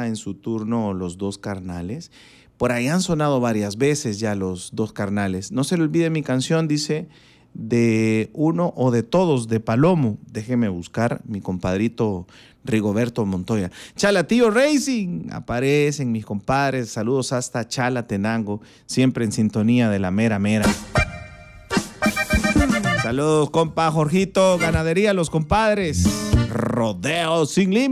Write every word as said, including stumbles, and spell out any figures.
ya en su turno los dos carnales. Por ahí han sonado varias veces ya los dos carnales. No se le olvide mi canción, dice, de uno o de todos, de Palomo. Déjeme buscar mi compadrito Rigoberto Montoya. Chala Tío Racing, aparecen mis compadres. Saludos hasta Chala Tenango, siempre en sintonía de la mera mera. Saludos, compa Jorgito, Ganadería Los Compadres, Rodeo Sin Límites.